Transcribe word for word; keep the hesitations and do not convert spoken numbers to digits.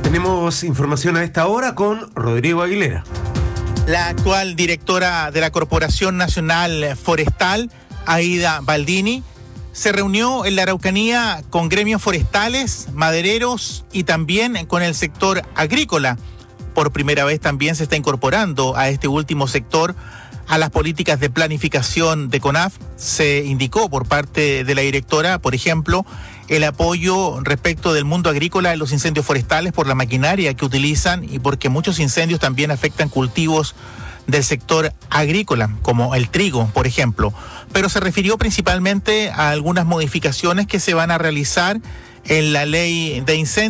Tenemos información a esta hora con Rodrigo Aguilera. La actual directora de la Corporación Nacional Forestal, Aida Baldini, se reunió en la Araucanía con gremios forestales, madereros y también con el sector agrícola. Por primera vez también se está incorporando a este último sector a las políticas de planificación de CONAF. Se indicó por parte de la directora, por ejemplo, el apoyo respecto del mundo agrícola en los incendios forestales por la maquinaria que utilizan y porque muchos incendios también afectan cultivos del sector agrícola, como el trigo, por ejemplo. Pero se refirió principalmente a algunas modificaciones que se van a realizar en la ley de incendios